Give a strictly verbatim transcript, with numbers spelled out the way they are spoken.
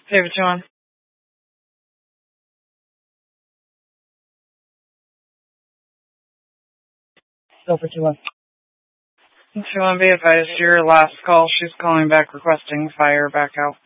Favorite two one. Silver two one. two one, be advised, your last call, she's calling back requesting fire back out.